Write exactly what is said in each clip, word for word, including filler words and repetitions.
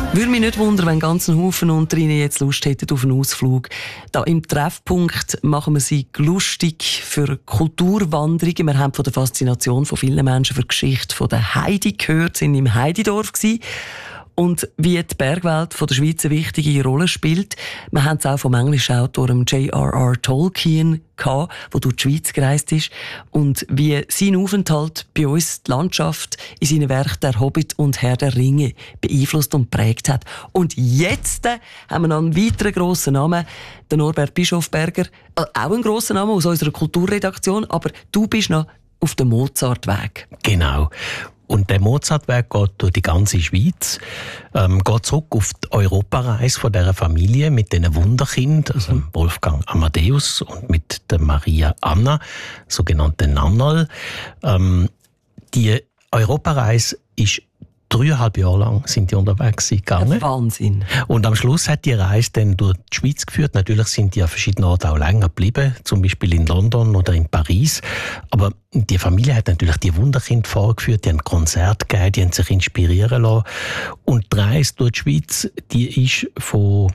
Würde mich nicht wundern, wenn ganz ein Haufen unter Ihnen jetzt Lust hätten auf einen Ausflug. Da im Treffpunkt machen wir sie lustig für Kulturwanderungen. Wir haben von der Faszination von vielen Menschen für die Geschichte von der Heidi gehört, sind im Heididorf gewesen. Und wie die Bergwelt von der Schweiz eine wichtige Rolle spielt. Wir haben es auch vom englischen Autor J R R Tolkien gehabt, der durch die Schweiz gereist ist. Und wie sein Aufenthalt bei uns die Landschaft in seinen Werken «Der Hobbit» und «Herr der Ringe» beeinflusst und prägt hat. Und jetzt äh, haben wir noch einen weiteren grossen Namen, den Norbert Bischofberger. Äh, auch ein grosser Name aus unserer Kulturredaktion, aber du bist noch auf dem Mozartweg. Genau. Und der Mozartweg geht durch die ganze Schweiz, ähm, geht zurück auf die Europareise von dieser Familie mit diesen Wunderkindern, also mhm. Wolfgang Amadeus und mit der Maria Anna, sogenannte Nannal. Ähm, die Europareise ist dreieinhalb Jahre lang sind die unterwegs gegangen. Wahnsinn. Und am Schluss hat die Reise dann durch die Schweiz geführt. Natürlich sind die an verschiedenen Orten auch länger geblieben, zum Beispiel in London oder in Paris. Aber die Familie hat natürlich die Wunderkinder vorgeführt, die haben Konzerte gegeben, die haben sich inspirieren lassen. Und die Reise durch die Schweiz, die ist von,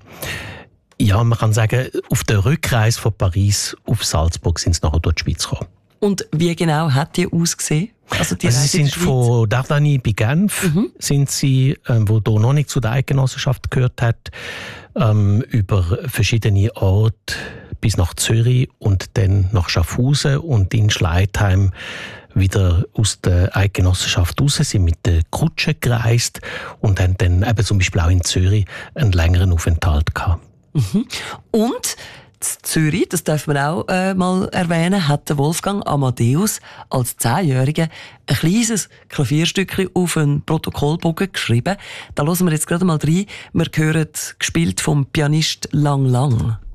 ja, man kann sagen, auf der Rückreise von Paris auf Salzburg sind sie nachher durch die Schweiz gekommen. Und wie genau hat die ausgesehen? Also, die also sie sind von Dardani bei Genf, mhm. sind sie, ähm, wo hier noch nicht zu der Eidgenossenschaft gehört hat, ähm, über verschiedene Orte bis nach Zürich und dann nach Schaffhausen und in Schleitheim wieder aus der Eidgenossenschaft raus, sind mit der Kutsche gereist und haben dann eben zum Beispiel auch in Zürich einen längeren Aufenthalt gehabt. Mhm. Und Zürich, das darf man auch äh, mal erwähnen, hat der Wolfgang Amadeus als Zehnjähriger ein kleines Klavierstückchen auf einen Protokollbogen geschrieben. Da hören wir jetzt gerade mal rein. Wir hören gespielt vom Pianist Lang Lang.